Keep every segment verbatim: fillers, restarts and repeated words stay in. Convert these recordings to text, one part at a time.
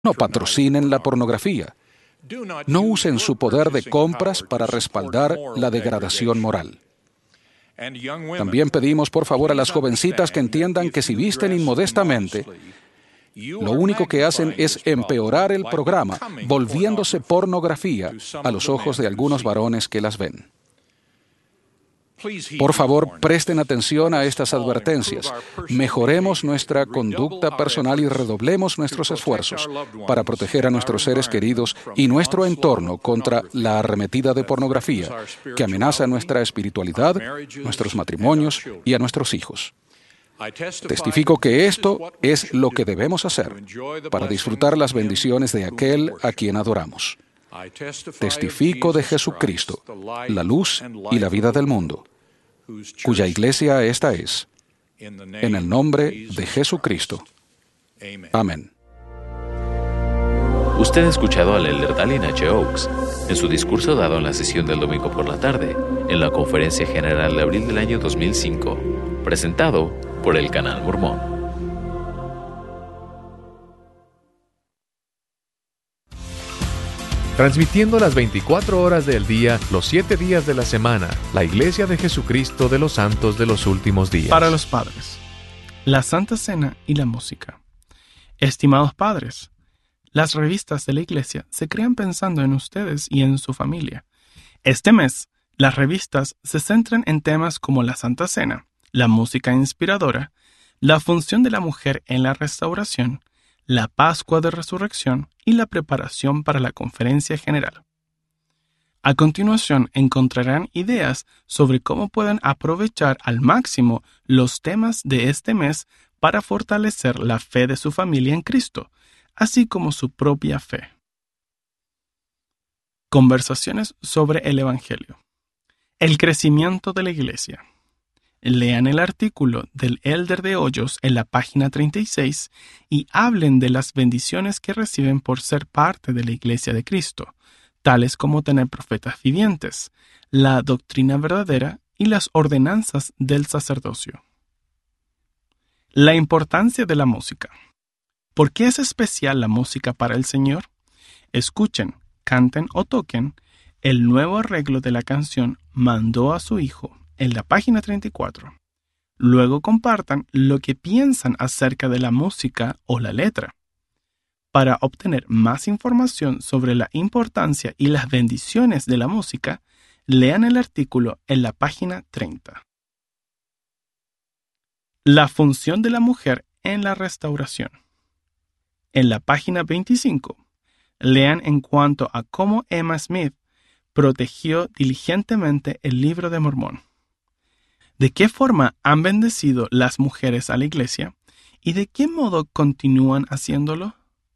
No patrocinen la pornografía. No usen su poder de compras para respaldar la degradación moral. También pedimos por favor a las jovencitas que entiendan que si visten inmodestamente, lo único que hacen es empeorar el programa, volviéndose pornografía a los ojos de algunos varones que las ven. Por favor, presten atención a estas advertencias. Mejoremos nuestra conducta personal y redoblemos nuestros esfuerzos para proteger a nuestros seres queridos y nuestro entorno contra la arremetida de pornografía que amenaza nuestra espiritualidad, nuestros matrimonios y a nuestros hijos. Testifico que esto es lo que debemos hacer para disfrutar las bendiciones de aquel a quien adoramos. Testifico de Jesucristo, la luz y la vida del mundo, cuya iglesia esta es, en el nombre de Jesucristo. Amén. Usted ha escuchado al elder Dallin H. Oaks en su discurso dado en la sesión del domingo por la tarde, en la Conferencia General de abril del año dos mil cinco, presentado por el Canal Mormón. Transmitiendo las veinticuatro horas del día, los siete días de la semana, la Iglesia de Jesucristo de los Santos de los Últimos Días. Para los padres, la Santa Cena y la música. Estimados padres, las revistas de la Iglesia se crean pensando en ustedes y en su familia. Este mes, las revistas se centran en temas como la Santa Cena, la música inspiradora, la función de la mujer en la restauración, la Pascua de Resurrección y la preparación para la Conferencia General. A continuación encontrarán ideas sobre cómo pueden aprovechar al máximo los temas de este mes para fortalecer la fe de su familia en Cristo, así como su propia fe. Conversaciones sobre el Evangelio. El crecimiento de la Iglesia. Lean el artículo del Elder de Hoyos en la página treinta y seis y hablen de las bendiciones que reciben por ser parte de la Iglesia de Cristo, tales como tener profetas vivientes, la doctrina verdadera y las ordenanzas del sacerdocio. La importancia de la música. ¿Por qué es especial la música para el Señor? Escuchen, canten o toquen el nuevo arreglo de la canción Mandó a su Hijo en la página treinta y cuatro. Luego compartan lo que piensan acerca de la música o la letra. Para obtener más información sobre la importancia y las bendiciones de la música, lean el artículo en la página treinta. La función de la mujer en la restauración. En la página veinticinco, lean en cuanto a cómo Emma Smith protegió diligentemente el Libro de Mormón. ¿De qué forma han bendecido las mujeres a la Iglesia y de qué modo continúan haciéndolo?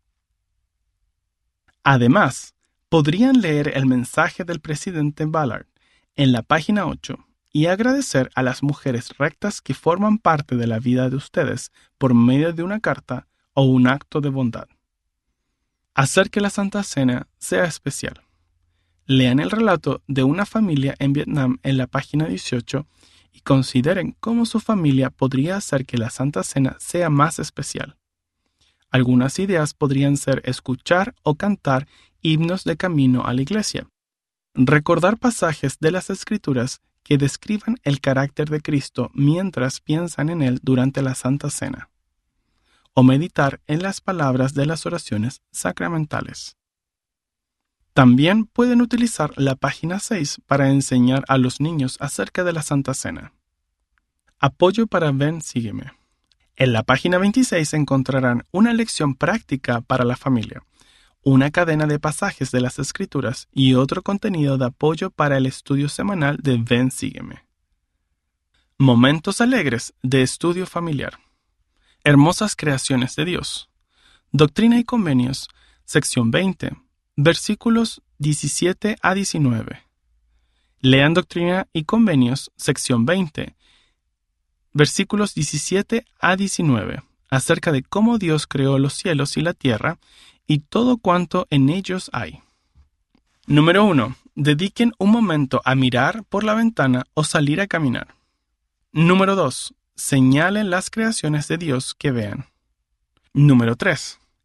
Además, podrían leer el mensaje del presidente Ballard en la página ocho y agradecer a las mujeres rectas que forman parte de la vida de ustedes por medio de una carta o un acto de bondad. Hacer que la Santa Cena sea especial. Lean el relato de una familia en Vietnam en la página dieciocho y consideren cómo su familia podría hacer que la Santa Cena sea más especial. Algunas ideas podrían ser escuchar o cantar himnos de camino a la iglesia, recordar pasajes de las Escrituras que describan el carácter de Cristo mientras piensan en él durante la Santa Cena, o meditar en las palabras de las oraciones sacramentales. También pueden utilizar la página seis para enseñar a los niños acerca de la Santa Cena. Apoyo para Ven, Sígueme. En la página veintiséis encontrarán una lección práctica para la familia, una cadena de pasajes de las Escrituras y otro contenido de apoyo para el estudio semanal de Ven, Sígueme. Momentos alegres de estudio familiar. Hermosas creaciones de Dios. Doctrina y Convenios, sección veinte. Versículos diecisiete a diecinueve. Lean Doctrina y Convenios, sección veinte, versículos diecisiete a diecinueve, acerca de cómo Dios creó los cielos y la tierra y todo cuanto en ellos hay. Número uno. Dediquen un momento a mirar por la ventana o salir a caminar. Número dos. Señalen las creaciones de Dios que vean. Número tres.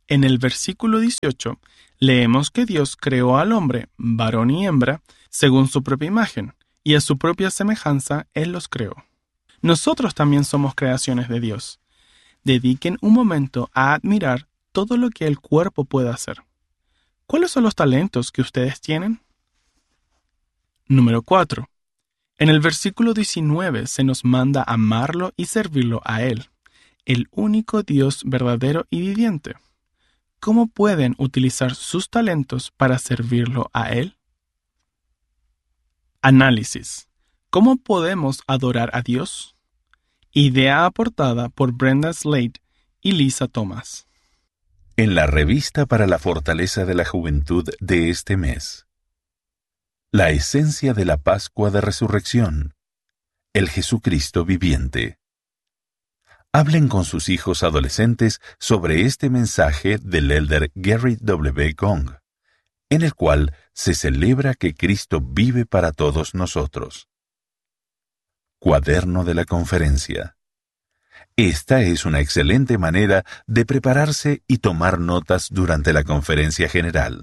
En el versículo dieciocho, leemos que Dios creó al hombre, varón y hembra, según su propia imagen, y a su propia semejanza Él los creó. Nosotros también somos creaciones de Dios. Dediquen un momento a admirar todo lo que el cuerpo puede hacer. ¿Cuáles son los talentos que ustedes tienen? Número cuatro. En el versículo diecinueve se nos manda amarlo y servirlo a Él, el único Dios verdadero y viviente. ¿Cómo pueden utilizar sus talentos para servirlo a Él? Análisis. ¿Cómo podemos adorar a Dios? Idea aportada por Brenda Slade y Lisa Thomas. En la revista para la fortaleza de la juventud de este mes. La esencia de la Pascua de Resurrección. El Jesucristo viviente. Hablen con sus hijos adolescentes sobre este mensaje del elder Gary W. Gong, en el cual se celebra que Cristo vive para todos nosotros. Cuaderno de la conferencia. Esta es una excelente manera de prepararse y tomar notas durante la conferencia general.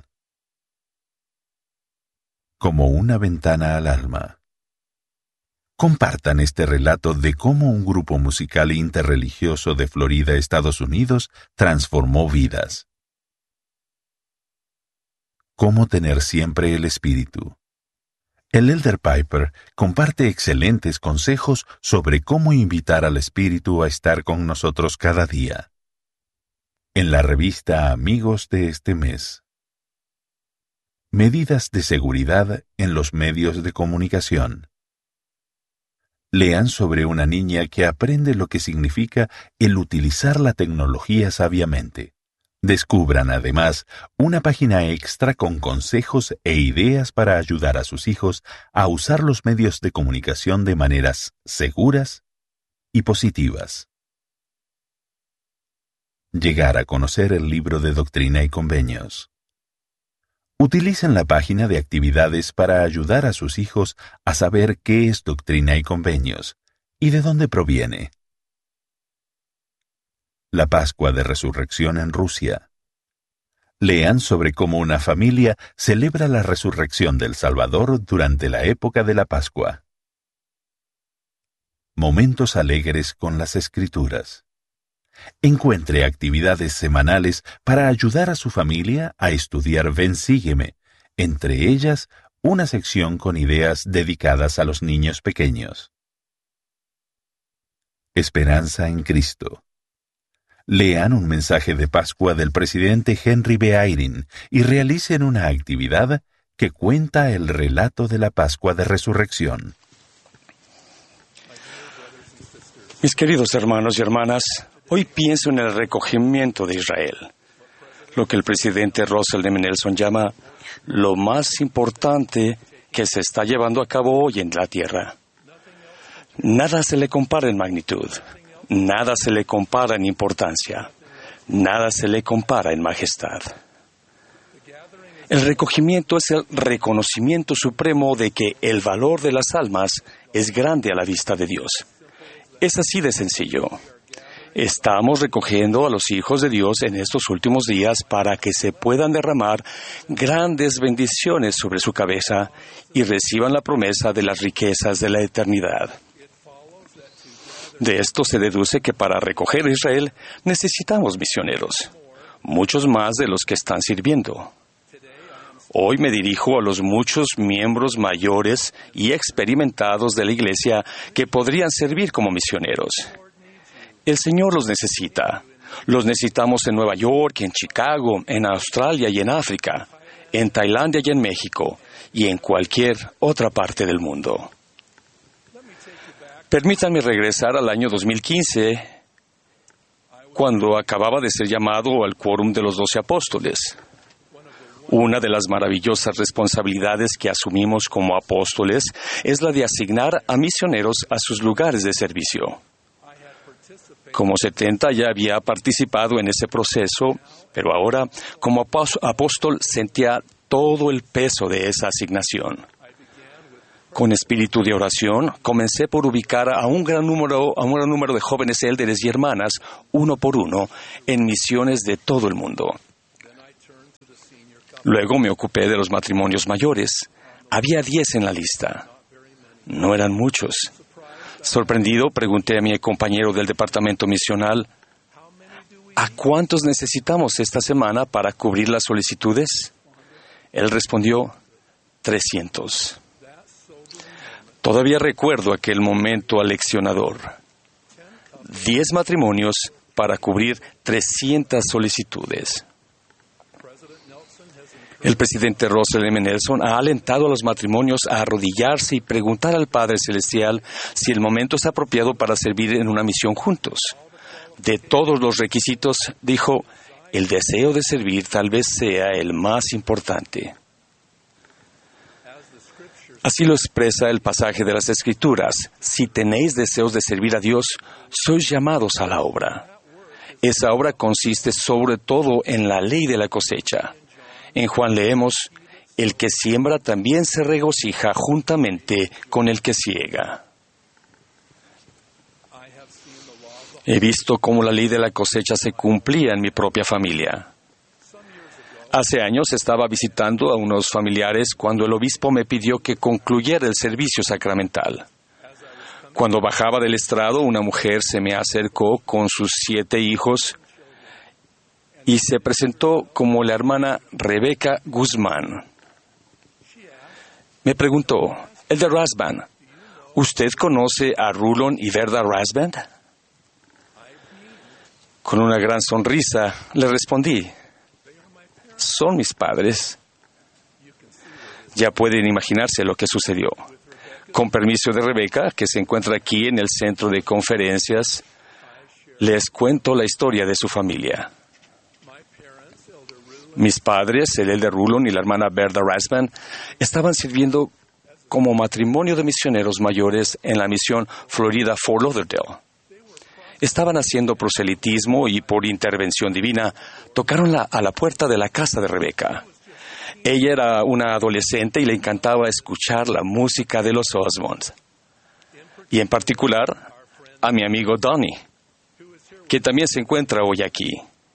Como una ventana al alma. Compartan este relato de cómo un grupo musical interreligioso de Florida, Estados Unidos, transformó vidas. Cómo tener siempre el espíritu. El elder Piper comparte excelentes consejos sobre cómo invitar al espíritu a estar con nosotros cada día. En la revista Amigos de este mes. Medidas de seguridad en los medios de comunicación. Lean sobre una niña que aprende lo que significa el utilizar la tecnología sabiamente. Descubran además una página extra con consejos e ideas para ayudar a sus hijos a usar los medios de comunicación de maneras seguras y positivas. Llegar a conocer el libro de Doctrina y Convenios. Utilicen la página de actividades para ayudar a sus hijos a saber qué es Doctrina y Convenios y de dónde proviene. La Pascua de Resurrección en Rusia. Lean sobre cómo una familia celebra la resurrección del Salvador durante la época de la Pascua. Momentos alegres con las Escrituras. Encuentre actividades semanales para ayudar a su familia a estudiar Ven Sígueme, entre ellas una sección con ideas dedicadas a los niños pequeños. Esperanza en Cristo. Lean un mensaje de Pascua del presidente Henry B. Eyring y realicen una actividad que cuenta el relato de la Pascua de Resurrección. Mis queridos hermanos y hermanas, hoy pienso en el recogimiento de Israel, lo que el presidente Russell M. Nelson llama lo más importante que se está llevando a cabo hoy en la tierra. Nada se le compara en magnitud, nada se le compara en importancia, nada se le compara en majestad. El recogimiento es el reconocimiento supremo de que el valor de las almas es grande a la vista de Dios. Es así de sencillo. Estamos recogiendo a los hijos de Dios en estos últimos días para que se puedan derramar grandes bendiciones sobre su cabeza y reciban la promesa de las riquezas de la eternidad. De esto se deduce que para recoger a Israel necesitamos misioneros, muchos más de los que están sirviendo. Hoy me dirijo a los muchos miembros mayores y experimentados de la Iglesia que podrían servir como misioneros. El Señor los necesita. Los necesitamos en Nueva York, en Chicago, en Australia y en África, en Tailandia y en México, y en cualquier otra parte del mundo. Permítanme regresar al año dos mil quince, cuando acababa de ser llamado al quórum de los doce apóstoles. Una de las maravillosas responsabilidades que asumimos como apóstoles es la de asignar a misioneros a sus lugares de servicio. Como setenta ya había participado en ese proceso, pero ahora, como apóstol, sentía todo el peso de esa asignación. Con espíritu de oración, comencé por ubicar a un gran número, a un gran número de jóvenes élderes y hermanas, uno por uno, en misiones de todo el mundo. Luego me ocupé de los matrimonios mayores. Había diez en la lista. No eran muchos. Sorprendido, pregunté a mi compañero del departamento misional, ¿a cuántos necesitamos esta semana para cubrir las solicitudes? Él respondió, trescientos. Todavía recuerdo aquel momento aleccionador. Diez matrimonios para cubrir trescientas solicitudes. El presidente Russell M. Nelson ha alentado a los matrimonios a arrodillarse y preguntar al Padre Celestial si el momento es apropiado para servir en una misión juntos. De todos los requisitos, dijo, el deseo de servir tal vez sea el más importante. Así lo expresa el pasaje de las Escrituras. Si tenéis deseos de servir a Dios, sois llamados a la obra. Esa obra consiste sobre todo en la ley de la cosecha. En Juan leemos, el que siembra también se regocija juntamente con el que siega. He visto cómo la ley de la cosecha se cumplía en mi propia familia. Hace años estaba visitando a unos familiares cuando el obispo me pidió que concluyera el servicio sacramental. Cuando bajaba del estrado, una mujer se me acercó con sus siete hijos y se presentó como la hermana Rebeca Guzmán. Me preguntó, Elder Rasband, ¿usted conoce a Rulon y Verda Rasband? Con una gran sonrisa le respondí, son mis padres. Ya pueden imaginarse lo que sucedió. Con permiso de Rebeca, que se encuentra aquí en el centro de conferencias, les cuento la historia de su familia. Mis padres, el Elder Rulon y la hermana Verda Rasband, estaban sirviendo como matrimonio de misioneros mayores en la misión Florida-Fort Lauderdale. Estaban haciendo proselitismo y por intervención divina tocaron la, a la puerta de la casa de Rebeca. Ella era una adolescente y le encantaba escuchar la música de los Osmonds. Y en particular a mi amigo Donnie, que también se encuentra hoy aquí.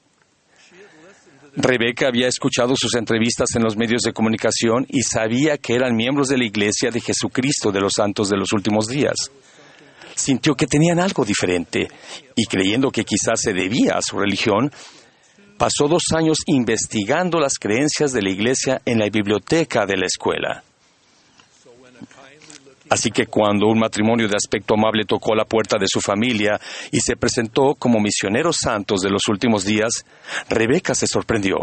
Rebeca había escuchado sus entrevistas en los medios de comunicación y sabía que eran miembros de la Iglesia de Jesucristo de los Santos de los Últimos Días. Sintió que tenían algo diferente y creyendo que quizás se debía a su religión, pasó dos años investigando las creencias de la Iglesia en la biblioteca de la escuela. Así que cuando un matrimonio de aspecto amable tocó la puerta de su familia y se presentó como misioneros santos de los últimos días, Rebeca se sorprendió.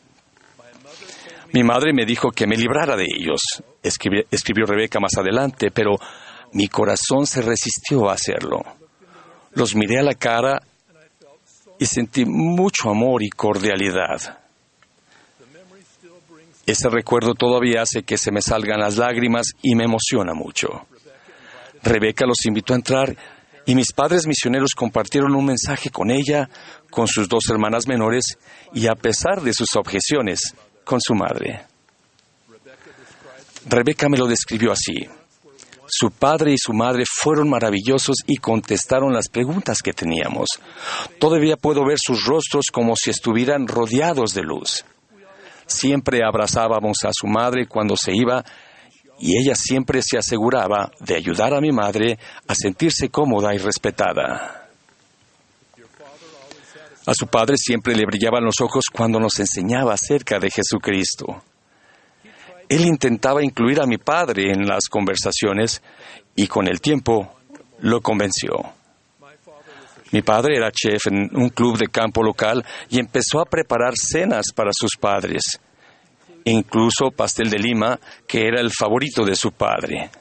Mi madre me dijo que me librara de ellos, escribió, escribió Rebeca más adelante, pero mi corazón se resistió a hacerlo. Los miré a la cara y sentí mucho amor y cordialidad. Ese recuerdo todavía hace que se me salgan las lágrimas y me emociona mucho. Rebeca los invitó a entrar y mis padres misioneros compartieron un mensaje con ella, con sus dos hermanas menores y, a pesar de sus objeciones, con su madre. Rebeca me lo describió así. Su padre y su madre fueron maravillosos y contestaron las preguntas que teníamos. Todavía puedo ver sus rostros como si estuvieran rodeados de luz. Siempre abrazábamos a su madre cuando se iba y ella siempre se aseguraba de ayudar a mi madre a sentirse cómoda y respetada. A su padre siempre le brillaban los ojos cuando nos enseñaba acerca de Jesucristo. Él intentaba incluir a mi padre en las conversaciones y con el tiempo lo convenció. Mi padre era chef en un club de campo local y empezó a preparar cenas para sus padres, incluso pastel de lima, que era el favorito de su padre.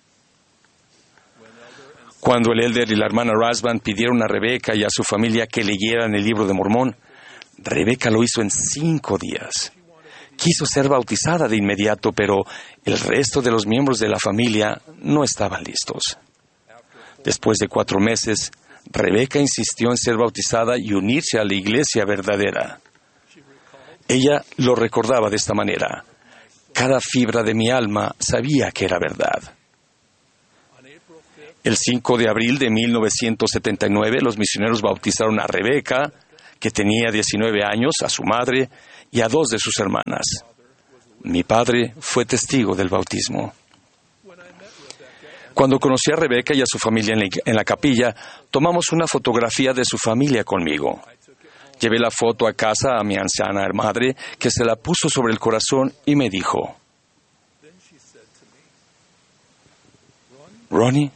Cuando el Elder y la hermana Rasband pidieron a Rebeca y a su familia que leyeran el libro de Mormón, Rebeca lo hizo en cinco días. Quiso ser bautizada de inmediato, pero el resto de los miembros de la familia no estaban listos. Después de cuatro meses, Rebeca insistió en ser bautizada y unirse a la iglesia verdadera. Ella lo recordaba de esta manera: cada fibra de mi alma sabía que era verdad. El cinco de abril de mil novecientos setenta y nueve, los misioneros bautizaron a Rebeca, que tenía diecinueve años, a su madre y a dos de sus hermanas. Mi padre fue testigo del bautismo. Cuando conocí a Rebeca y a su familia en la, en la capilla, tomamos una fotografía de su familia conmigo. Llevé la foto a casa a mi anciana madre, que se la puso sobre el corazón y me dijo: Ronnie,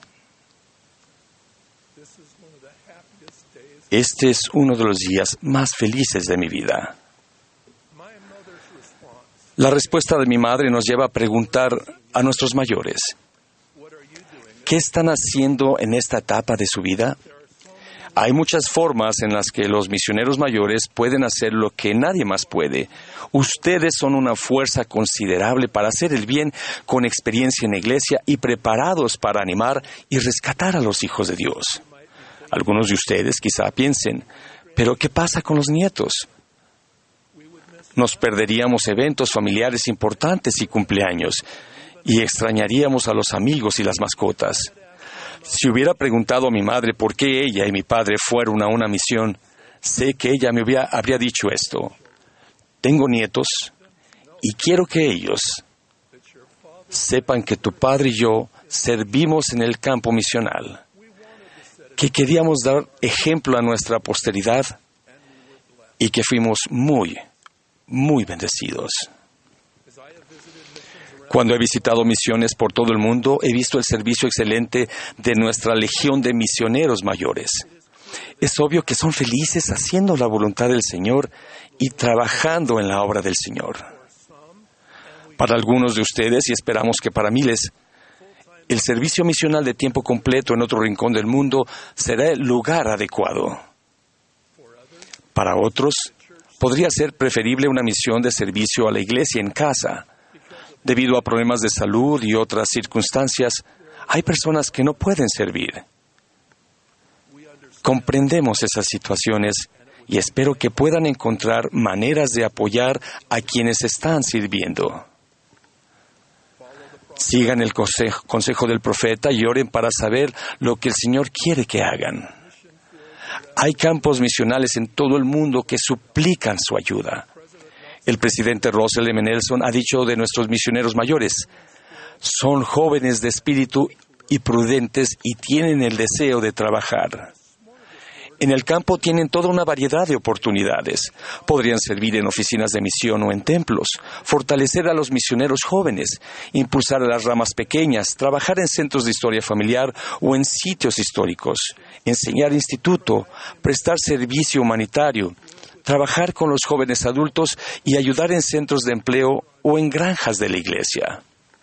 este es uno de los días más felices de mi vida. La respuesta de mi madre nos lleva a preguntar a nuestros mayores: ¿qué están haciendo en esta etapa de su vida? Hay muchas formas en las que los misioneros mayores pueden hacer lo que nadie más puede. Ustedes son una fuerza considerable para hacer el bien, con experiencia en la iglesia y preparados para animar y rescatar a los hijos de Dios. Algunos de ustedes quizá piensen: ¿pero qué pasa con los nietos? Nos perderíamos eventos familiares importantes y cumpleaños, y extrañaríamos a los amigos y las mascotas. Si hubiera preguntado a mi madre por qué ella y mi padre fueron a una misión, sé que ella me hubiera, habría dicho esto: tengo nietos y quiero que ellos sepan que tu padre y yo servimos en el campo misional, que queríamos dar ejemplo a nuestra posteridad y que fuimos muy, muy bendecidos. Cuando he visitado misiones por todo el mundo, he visto el servicio excelente de nuestra legión de misioneros mayores. Es obvio que son felices haciendo la voluntad del Señor y trabajando en la obra del Señor. Para algunos de ustedes, y esperamos que para miles, el servicio misional de tiempo completo en otro rincón del mundo será el lugar adecuado. Para otros, podría ser preferible una misión de servicio a la iglesia en casa. Debido a problemas de salud y otras circunstancias, hay personas que no pueden servir. Comprendemos esas situaciones y espero que puedan encontrar maneras de apoyar a quienes están sirviendo. Sigan el consejo, consejo del profeta y oren para saber lo que el Señor quiere que hagan. Hay campos misionales en todo el mundo que suplican su ayuda. El presidente Russell M. Nelson ha dicho de nuestros misioneros mayores: son jóvenes de espíritu y prudentes y tienen el deseo de trabajar. En el campo tienen toda una variedad de oportunidades. Podrían servir en oficinas de misión o en templos, fortalecer a los misioneros jóvenes, impulsar a las ramas pequeñas, trabajar en centros de historia familiar o en sitios históricos, enseñar instituto, prestar servicio humanitario, trabajar con los jóvenes adultos y ayudar en centros de empleo o en granjas de la iglesia.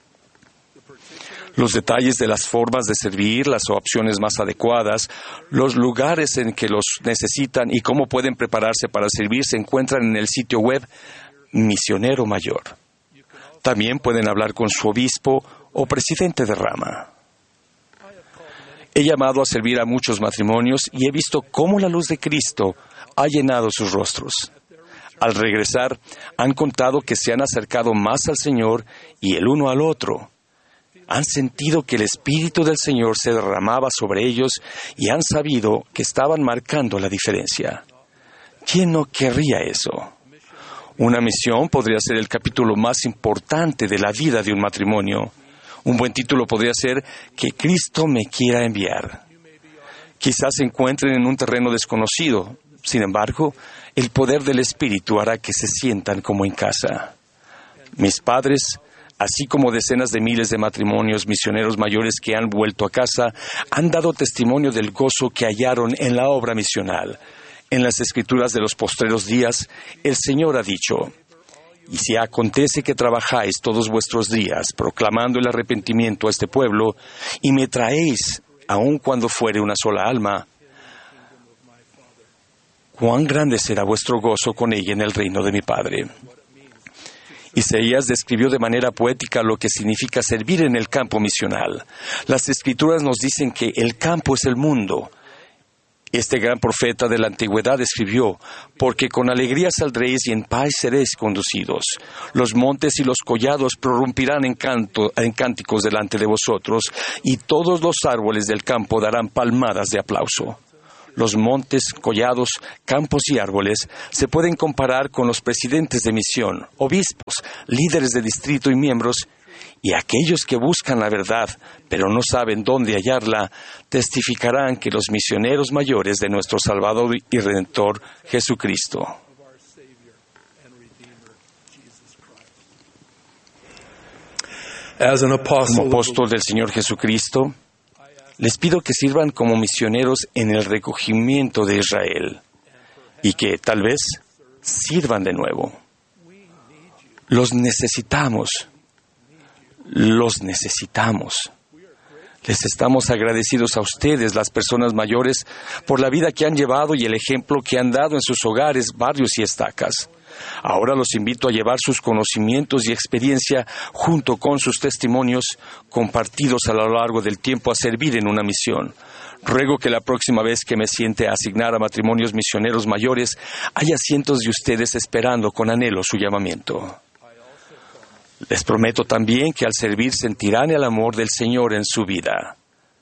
Los detalles de las formas de servir, las opciones más adecuadas, los lugares en que los necesitan y cómo pueden prepararse para servir se encuentran en el sitio web Misionero Mayor. También pueden hablar con su obispo o presidente de rama. He llamado a servir a muchos matrimonios y he visto cómo la luz de Cristo ha llenado sus rostros. Al regresar, han contado que se han acercado más al Señor y el uno al otro. Han sentido que el Espíritu del Señor se derramaba sobre ellos y han sabido que estaban marcando la diferencia. ¿Quién no querría eso? Una misión podría ser el capítulo más importante de la vida de un matrimonio. Un buen título podría ser Que Cristo me quiera enviar. Quizás se encuentren en un terreno desconocido. Sin embargo, el poder del Espíritu hará que se sientan como en casa. Mis padres, así como decenas de miles de matrimonios misioneros mayores que han vuelto a casa, han dado testimonio del gozo que hallaron en la obra misional. En las Escrituras de los postreros días, el Señor ha dicho: y si acontece que trabajáis todos vuestros días, proclamando el arrepentimiento a este pueblo, y me traéis, aun cuando fuere una sola alma, cuán grande será vuestro gozo con ella en el reino de mi Padre. Isaías describió de manera poética lo que significa servir en el campo misional. Las Escrituras nos dicen que el campo es el mundo Este gran profeta de la antigüedad escribió: porque con alegría saldréis y en paz seréis conducidos. Los montes y los collados prorrumpirán en, canto, en cánticos delante de vosotros, y todos los árboles del campo darán palmadas de aplauso. Los montes, collados, campos y árboles se pueden comparar con los presidentes de misión, obispos, líderes de distrito y miembros, y aquellos que buscan la verdad, pero no saben dónde hallarla, testificarán que los misioneros mayores de nuestro Salvador y Redentor, Jesucristo. Como apóstol del Señor Jesucristo, les pido que sirvan como misioneros en el recogimiento de Israel y que, tal vez, sirvan de nuevo. Los necesitamos. Los necesitamos. Les estamos agradecidos a ustedes, las personas mayores, por la vida que han llevado y el ejemplo que han dado en sus hogares, barrios y estacas. Ahora los invito a llevar sus conocimientos y experiencia junto con sus testimonios compartidos a lo largo del tiempo a servir en una misión. Ruego que la próxima vez que me siente a asignar a matrimonios misioneros mayores, haya cientos de ustedes esperando con anhelo su llamamiento. Les prometo también que al servir sentirán el amor del Señor en su vida.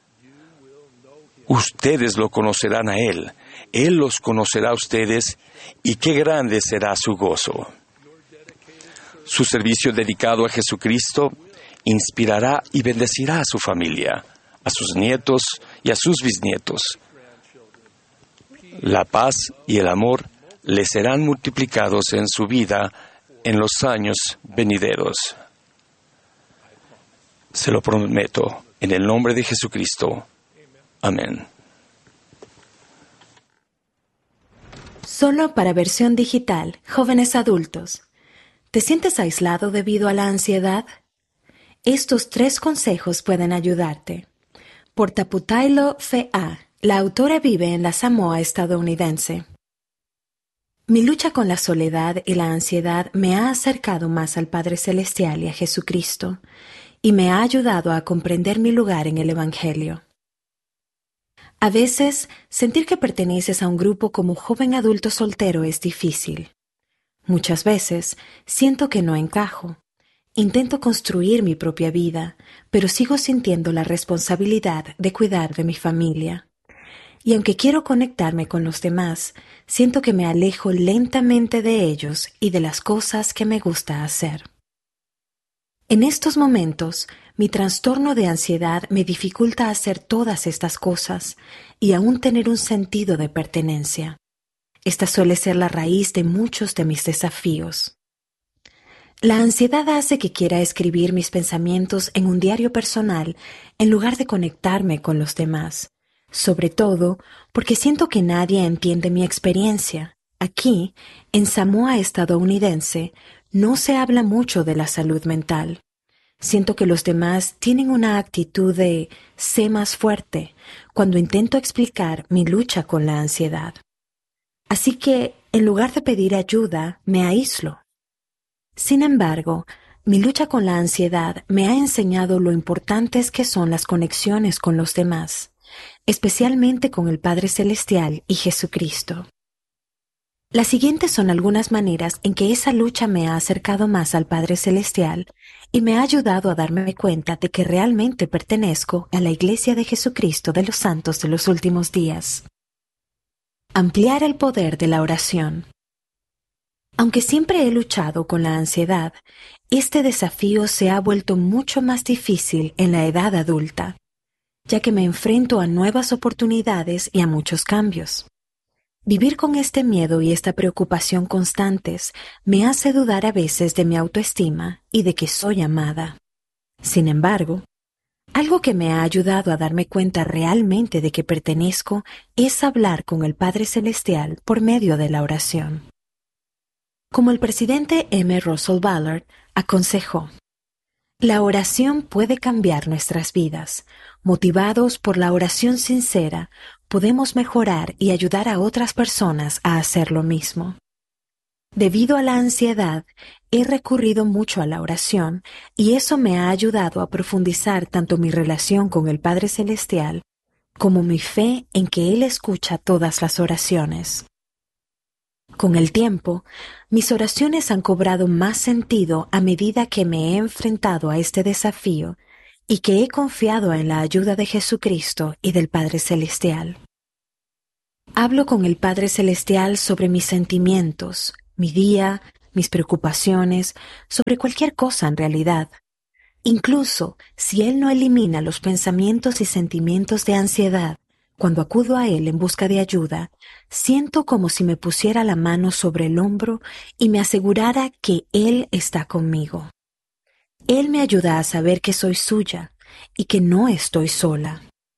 Ustedes lo conocerán a Él, Él los conocerá a ustedes, y qué grande será su gozo. Su servicio dedicado a Jesucristo inspirará y bendecirá a su familia, a sus nietos y a sus bisnietos. La paz y el amor les serán multiplicados en su vida en los años venideros. Se lo prometo en el nombre de Jesucristo. Amén. Solo para versión digital, jóvenes adultos. ¿Te sientes aislado debido a la ansiedad? Estos tres consejos pueden ayudarte. Por Taputailo Fe'a, la autora vive en la Samoa estadounidense. Mi lucha con la soledad y la ansiedad me ha acercado más al Padre Celestial y a Jesucristo, y me ha ayudado a comprender mi lugar en el Evangelio. A veces, sentir que perteneces a un grupo como joven adulto soltero es difícil. Muchas veces, siento que no encajo. Intento construir mi propia vida, pero sigo sintiendo la responsabilidad de cuidar de mi familia. Y aunque quiero conectarme con los demás, siento que me alejo lentamente de ellos y de las cosas que me gusta hacer. En estos momentos, mi trastorno de ansiedad me dificulta hacer todas estas cosas y aún tener un sentido de pertenencia. Esta suele ser la raíz de muchos de mis desafíos. La ansiedad hace que quiera escribir mis pensamientos en un diario personal en lugar de conectarme con los demás. Sobre todo porque siento que nadie entiende mi experiencia. Aquí, en Samoa estadounidense, no se habla mucho de la salud mental. Siento que los demás tienen una actitud de sé más fuerte cuando intento explicar mi lucha con la ansiedad. Así que, en lugar de pedir ayuda, me aíslo. Sin embargo, mi lucha con la ansiedad me ha enseñado lo importantes que son las conexiones con los demás, especialmente con el Padre Celestial y Jesucristo. Las siguientes son algunas maneras en que esa lucha me ha acercado más al Padre Celestial y me ha ayudado a darme cuenta de que realmente pertenezco a la Iglesia de Jesucristo de los Santos de los Últimos Días. Ampliar el poder de la oración. Aunque siempre he luchado con la ansiedad, este desafío se ha vuelto mucho más difícil en la edad adulta, ya que me enfrento a nuevas oportunidades y a muchos cambios. Vivir con este miedo y esta preocupación constantes me hace dudar a veces de mi autoestima y de que soy amada. Sin embargo, algo que me ha ayudado a darme cuenta realmente de que pertenezco es hablar con el Padre Celestial por medio de la oración. Como el presidente M. Russell Ballard aconsejó, la oración puede cambiar nuestras vidas. Motivados por la oración sincera, podemos mejorar y ayudar a otras personas a hacer lo mismo. Debido a la ansiedad, he recurrido mucho a la oración y eso me ha ayudado a profundizar tanto mi relación con el Padre Celestial como mi fe en que Él escucha todas las oraciones. Con el tiempo, mis oraciones han cobrado más sentido a medida que me he enfrentado a este desafío y que he confiado en la ayuda de Jesucristo y del Padre Celestial. Hablo con el Padre Celestial sobre mis sentimientos, mi día, mis preocupaciones, sobre cualquier cosa en realidad. Incluso si Él no elimina los pensamientos y sentimientos de ansiedad, cuando acudo a Él en busca de ayuda, siento como si me pusiera la mano sobre el hombro y me asegurara que Él está conmigo. Él me ayuda a saber que soy suya y que no estoy sola.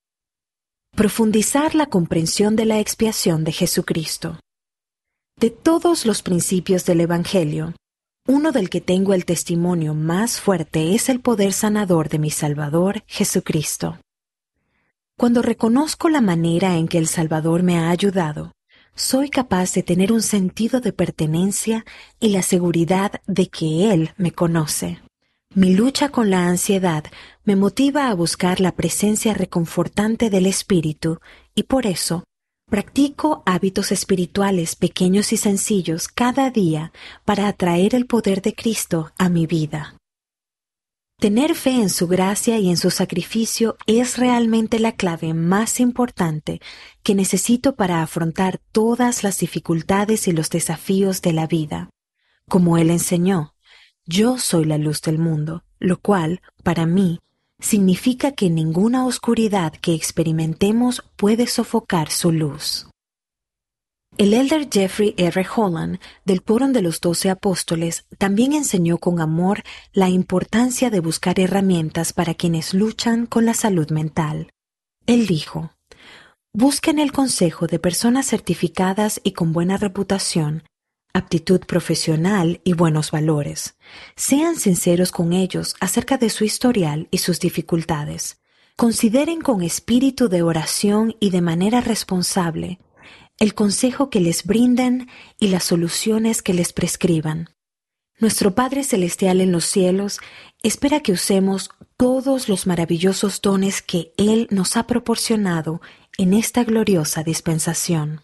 Profundizar la comprensión de la expiación de Jesucristo. De todos los principios del Evangelio, uno del que tengo el testimonio más fuerte es el poder sanador de mi Salvador, Jesucristo. Cuando reconozco la manera en que el Salvador me ha ayudado, soy capaz de tener un sentido de pertenencia y la seguridad de que Él me conoce. Mi lucha con la ansiedad me motiva a buscar la presencia reconfortante del Espíritu y por eso practico hábitos espirituales pequeños y sencillos cada día para atraer el poder de Cristo a mi vida. Tener fe en su gracia y en su sacrificio es realmente la clave más importante que necesito para afrontar todas las dificultades y los desafíos de la vida. Como Él enseñó, yo soy la luz del mundo, lo cual, para mí, significa que ninguna oscuridad que experimentemos puede sofocar su luz. El elder Jeffrey R. Holland, del Quórum de los Doce Apóstoles, también enseñó con amor la importancia de buscar herramientas para quienes luchan con la salud mental. Él dijo, busquen el consejo de personas certificadas y con buena reputación, aptitud profesional y buenos valores. Sean sinceros con ellos acerca de su historial y sus dificultades. Consideren con espíritu de oración y de manera responsable el consejo que les brinden y las soluciones que les prescriban. Nuestro Padre Celestial en los cielos espera que usemos todos los maravillosos dones que Él nos ha proporcionado en esta gloriosa dispensación.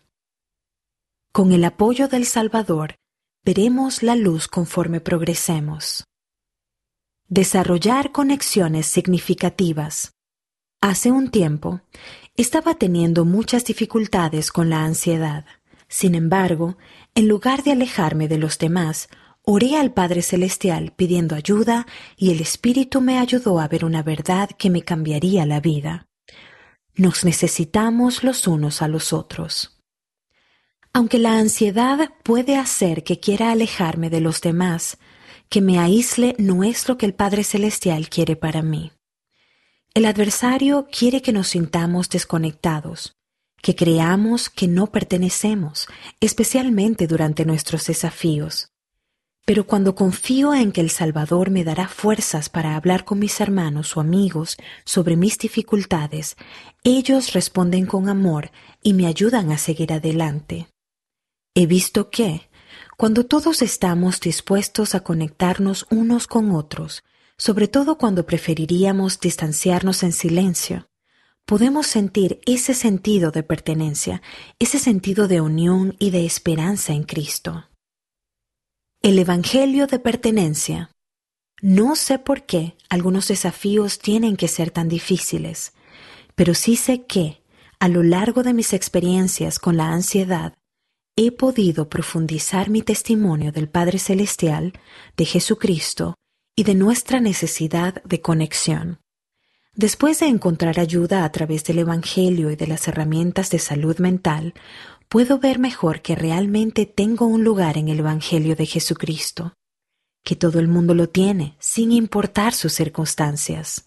Con el apoyo del Salvador, veremos la luz conforme progresemos. Desarrollar conexiones significativas. Hace un tiempo, estaba teniendo muchas dificultades con la ansiedad. Sin embargo, en lugar de alejarme de los demás, oré al Padre Celestial pidiendo ayuda y el Espíritu me ayudó a ver una verdad que me cambiaría la vida. Nos necesitamos los unos a los otros. Aunque la ansiedad puede hacer que quiera alejarme de los demás, que me aísle no es lo que el Padre Celestial quiere para mí. El adversario quiere que nos sintamos desconectados, que creamos que no pertenecemos, especialmente durante nuestros desafíos. Pero cuando confío en que el Salvador me dará fuerzas para hablar con mis hermanos o amigos sobre mis dificultades, ellos responden con amor y me ayudan a seguir adelante. He visto que, cuando todos estamos dispuestos a conectarnos unos con otros, sobre todo cuando preferiríamos distanciarnos en silencio, podemos sentir ese sentido de pertenencia, ese sentido de unión y de esperanza en Cristo. El Evangelio de pertenencia. No sé por qué algunos desafíos tienen que ser tan difíciles, pero sí sé que, a lo largo de mis experiencias con la ansiedad, he podido profundizar mi testimonio del Padre Celestial, de Jesucristo y de nuestra necesidad de conexión. Después de encontrar ayuda a través del Evangelio y de las herramientas de salud mental, puedo ver mejor que realmente tengo un lugar en el Evangelio de Jesucristo, que todo el mundo lo tiene, sin importar sus circunstancias.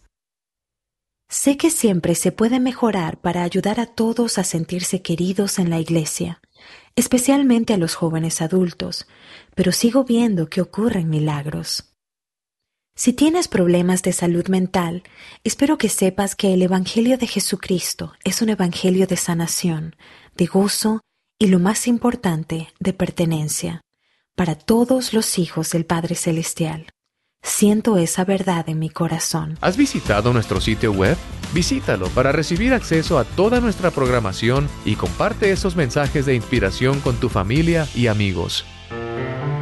Sé que siempre se puede mejorar para ayudar a todos a sentirse queridos en la iglesia, especialmente a los jóvenes adultos, pero sigo viendo que ocurren milagros. Si tienes problemas de salud mental, espero que sepas que el Evangelio de Jesucristo es un evangelio de sanación, de gozo y, lo más importante, de pertenencia, para todos los hijos del Padre Celestial. Siento esa verdad en mi corazón. ¿Has visitado nuestro sitio web? Visítalo para recibir acceso a toda nuestra programación y comparte esos mensajes de inspiración con tu familia y amigos.